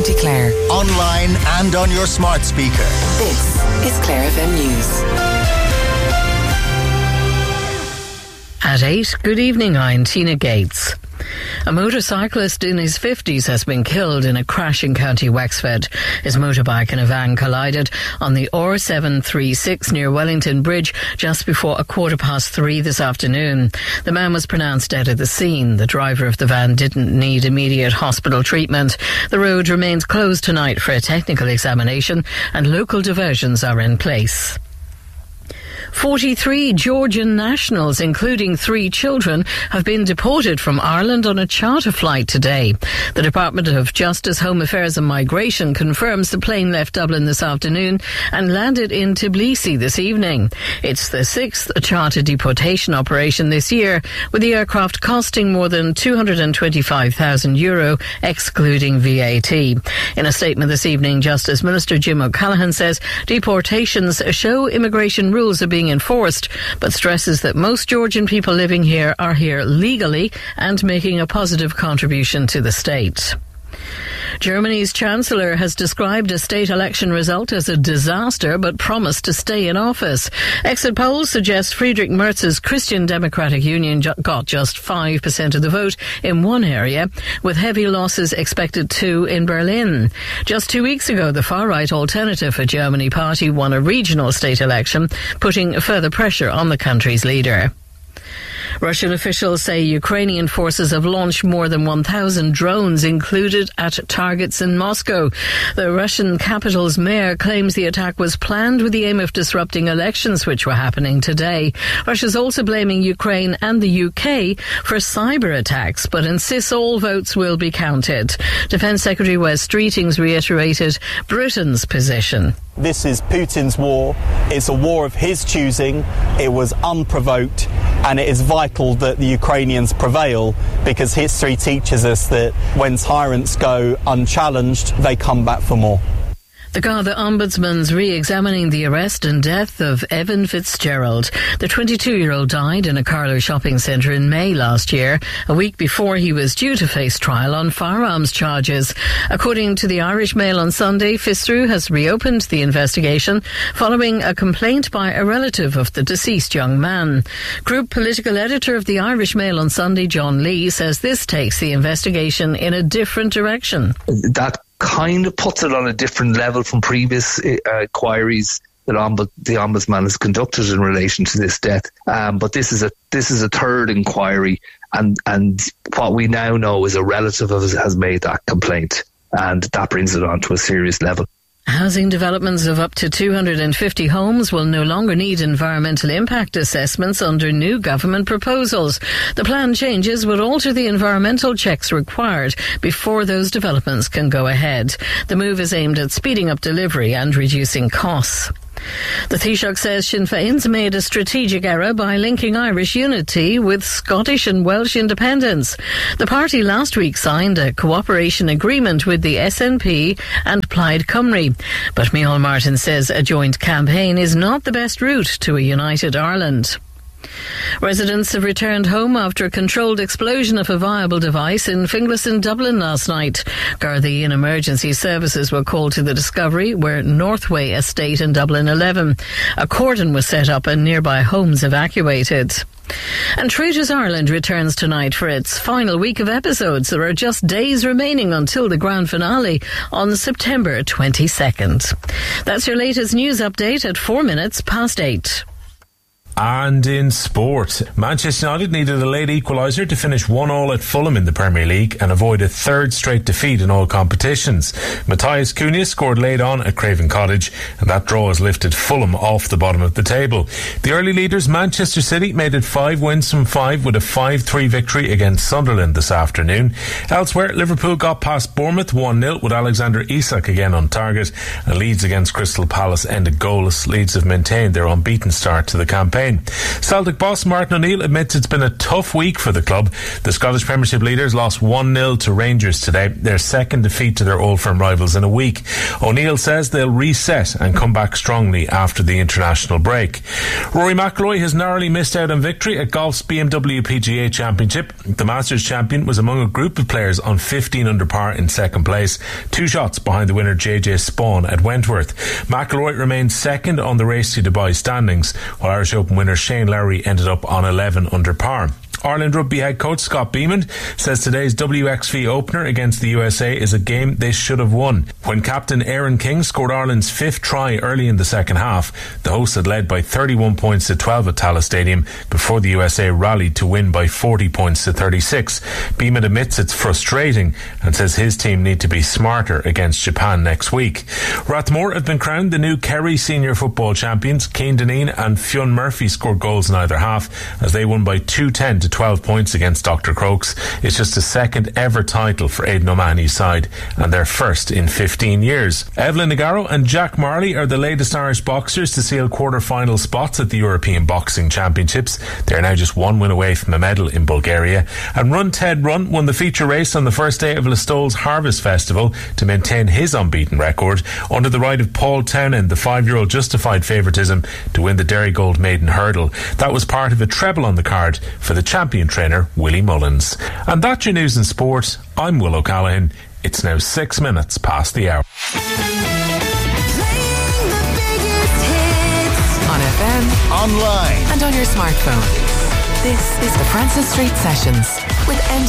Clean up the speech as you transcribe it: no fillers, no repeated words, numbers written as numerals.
County Clare. Online and on your smart speaker. This is Clare FM News. At 8, good evening, I'm Tina Gates. A motorcyclist in his 50s has been killed in a crash in County Wexford. His motorbike and a van collided on the R736 near Wellington Bridge just before 3:15 this afternoon. The man was pronounced dead at the scene. The driver of the van didn't need immediate hospital treatment. The road remains closed tonight for a technical examination and local diversions are in place. 43 Georgian nationals, including 3 children, have been deported from Ireland on a charter flight today. The Department of Justice, Home Affairs and Migration confirms the plane left Dublin this afternoon and landed in Tbilisi this evening. It's the 6th charter deportation operation this year, with the aircraft costing more than €225,000, excluding VAT. In a statement this evening, Justice Minister Jim O'Callaghan says deportations show immigration rules are being enforced, but stresses that most Georgian people living here are here legally and making a positive contribution to the state. Germany's Chancellor has described a state election result as a disaster but promised to stay in office. Exit polls suggest Friedrich Merz's Christian Democratic Union got just 5% of the vote in one area, with heavy losses expected too in Berlin. Just 2 weeks ago, the far-right Alternative for Germany party won a regional state election, putting further pressure on the country's leader. Russian officials say Ukrainian forces have launched more than 1,000 drones included at targets in Moscow. The Russian capital's mayor claims the attack was planned with the aim of disrupting elections which were happening today. Russia's also blaming Ukraine and the UK for cyber attacks, but insists all votes will be counted. Defence Secretary Wes Streetings reiterated Britain's position. This is Putin's war. It's a war of his choosing. It was unprovoked, and it is vital that the Ukrainians prevail, because history teaches us that when tyrants go unchallenged, they come back for more. The Garda Ombudsman's re-examining the arrest and death of Evan Fitzgerald. The 22-year-old died in a Carlow shopping centre in May last year, a week before he was due to face trial on firearms charges. According to the Irish Mail on Sunday, FISTRU has reopened the investigation following a complaint by a relative of the deceased young man. Group political editor of the Irish Mail on Sunday, John Lee, says this takes the investigation in a different direction. That kind of puts it on a different level from previous inquiries that the Ombudsman has conducted in relation to this death. But this is a third inquiry, and what we now know is a relative of us has made that complaint, and that brings it on to a serious level. Housing developments of up to 250 homes will no longer need environmental impact assessments under new government proposals. The plan changes would alter the environmental checks required before those developments can go ahead. The move is aimed at speeding up delivery and reducing costs. The Taoiseach says Sinn Féin's made a strategic error by linking Irish unity with Scottish and Welsh independence. The party last week signed a cooperation agreement with the SNP and Plaid Cymru. But Micheál Martin says a joint campaign is not the best route to a united Ireland. Residents have returned home after a controlled explosion of a viable device in Finglas in Dublin last night. Gardaí and emergency services were called to the discovery where Northway Estate in Dublin 11. A cordon was set up and nearby homes evacuated. And Traitors Ireland returns tonight for its final week of episodes. There are just days remaining until the grand finale on September 22nd. That's your latest news update at 8:04. And in sport, Manchester United needed a late equaliser to finish 1-1 at Fulham in the Premier League and avoid a third straight defeat in all competitions. Matthias Cunha scored late on at Craven Cottage, and that draw has lifted Fulham off the bottom of the table. The early leaders, Manchester City, made it 5 wins from 5 with a 5-3 victory against Sunderland this afternoon. Elsewhere, Liverpool got past Bournemouth 1-0 with Alexander Isak again on target, and Leeds against Crystal Palace ended goalless. Leeds have maintained their unbeaten start to the campaign. Spain. Celtic boss Martin O'Neill admits it's been a tough week for the club. The Scottish Premiership leaders lost 1-0 to Rangers today, their second defeat to their Old Firm rivals in a week. O'Neill says they'll reset and come back strongly after the international break. Rory McIlroy has narrowly missed out on victory at golf's BMW PGA Championship. The Masters champion was among a group of players on 15 under par in second place, 2 shots behind the winner JJ Spawn at Wentworth. McIlroy remained second on the Race to Dubai standings, while Irish Open winner Shane Lowry ended up on 11 under par. Ireland rugby head coach Scott Beamon says today's WXV opener against the USA is a game they should have won. When captain Aaron King scored Ireland's 5th try early in the second half, the hosts had led by 31 points to 12 at Tallaght Stadium before the USA rallied to win by 40 points to 36. Beamon admits it's frustrating and says his team need to be smarter against Japan next week. Rathmore have been crowned the new Kerry senior football champions. Cian Dineen and Fionn Murphy scored goals in either half as they won by 210 to 12 points against Dr. Crokes. It's just the second ever title for Aidan O'Mahony's side and their first in 15 years. Evelyn Nagaro and Jack Marley are the latest Irish boxers to seal quarter-final spots at the European Boxing Championships. They are now just 1 win away from a medal in Bulgaria. And Run Ted Run won the feature race on the first day of Listowel's Harvest Festival to maintain his unbeaten record. Under the ride of Paul Townend, the 5-year-old justified favouritism to win the Derrygold Maiden Hurdle. That was part of a treble on the card for the champion trainer Willie Mullins. And that's your news and sport. I'm Will O'Callaghan. It's now 6 minutes past the hour. On FM, online, and on your smartphone. This is the Francis Street Sessions with